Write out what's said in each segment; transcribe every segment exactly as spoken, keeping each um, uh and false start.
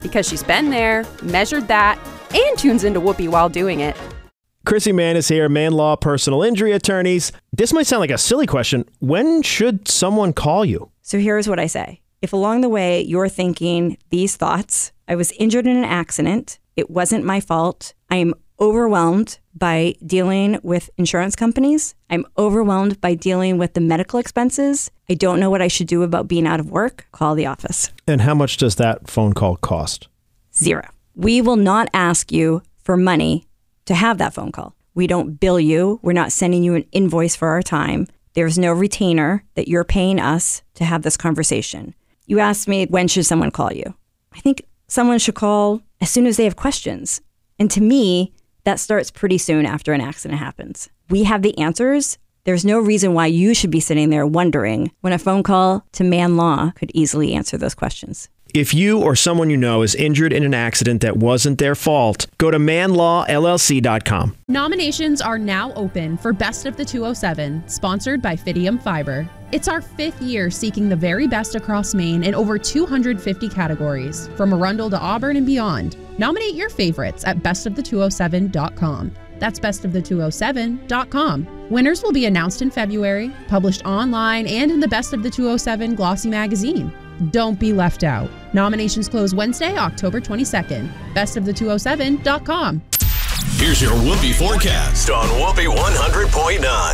because she's been there, measured that, and tunes into Whoopi while doing it. Chrissy Mann is here, Man Law Personal Injury Attorneys. This might sound like a silly question. When should someone call you? So here's what I say. If along the way you're thinking these thoughts, I was injured in an accident, it wasn't my fault, I am overwhelmed by dealing with insurance companies, I'm overwhelmed by dealing with the medical expenses, I don't know what I should do about being out of work, call the office. And how much does that phone call cost? Zero. We will not ask you for money to have that phone call. We don't bill you. We're not sending you an invoice for our time. There's no retainer that you're paying us to have this conversation. You asked me, when should someone call you? I think someone should call as soon as they have questions. And to me, that starts pretty soon after an accident happens. We have the answers. There's no reason why you should be sitting there wondering when a phone call to Man Law could easily answer those questions. If you or someone you know is injured in an accident that wasn't their fault, go to man law L L C dot com. Nominations are now open for Best of the two oh seven, sponsored by Fidium Fiber. It's our fifth year seeking the very best across Maine in over two hundred fifty categories, from Arundel to Auburn and beyond. Nominate your favorites at best of the two oh seven dot com. That's best of the two oh seven dot com. Winners will be announced in February, published online and in the Best of the two oh seven Glossy magazine. Don't be left out. Nominations close Wednesday, October twenty-second. best of the two oh seven dot com. Here's your Whoopi forecast on Whoopi one hundred point nine.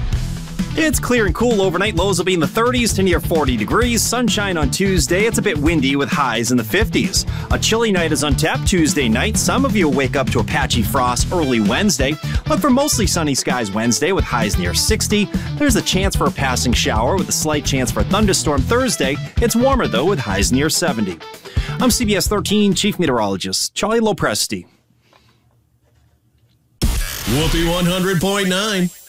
It's clear and cool overnight. Lows will be in the thirties to near forty degrees. Sunshine on Tuesday. It's a bit windy with highs in the fifties. A chilly night is on tap Tuesday night. Some of you will wake up to a patchy frost early Wednesday. Look for mostly sunny skies Wednesday with highs near sixty. There's a chance for a passing shower with a slight chance for a thunderstorm Thursday. It's warmer though with highs near seventy. I'm C B S thirteen Chief Meteorologist Charlie Lopresti. Whoopi one hundred point nine.